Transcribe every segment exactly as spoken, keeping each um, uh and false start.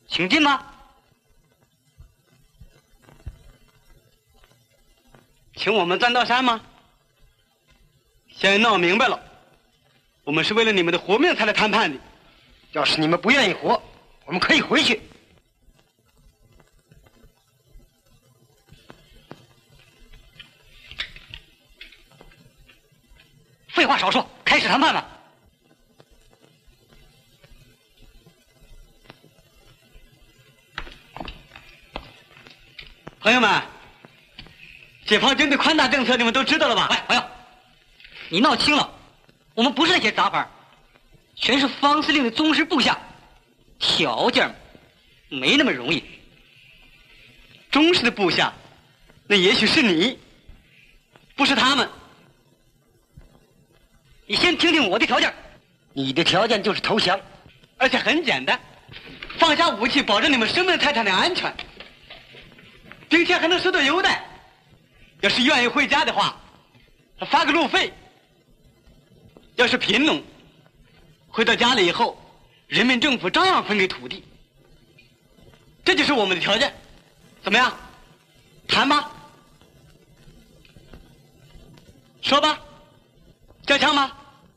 请进吧。 请我们钻到山吗？现在闹明白了，我们是为了你们的活命才来谈判的。 要是你们不愿意活，我们可以回去。 废话少说，开始谈判吧。 朋友们，解放军的宽大政策你们都知道了吧？ 哎，朋友，你闹清了，我们不是那些杂牌，全是方司令的忠实部下，条件没那么容易。 忠实的部下，那也许是你，不是他们。 你先听听我的条件。 你的条件就是投降， 而且很简单，放下武器，保证你们生命财产的安全，并且还能受到优待。要是愿意回家的话，发个路费；要是贫农，回到家里以后，人民政府照样分给土地。这就是我们的条件，怎么样？谈吧，说吧，交枪吗？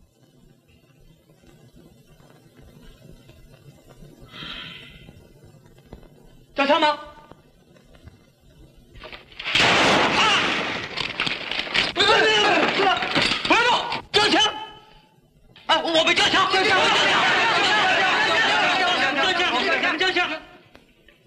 交枪吗？啊！不是，不是，不是，交枪！啊，我们交枪！交枪！